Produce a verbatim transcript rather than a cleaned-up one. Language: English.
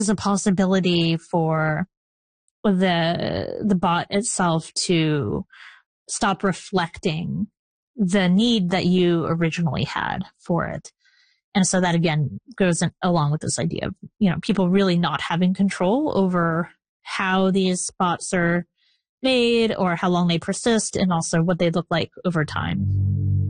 there's a possibility for the the bot itself to stop reflecting the need that you originally had for it. And so that again goes in, along with this idea of, you know, people really not having control over how these bots are made or how long they persist and also what they look like over time.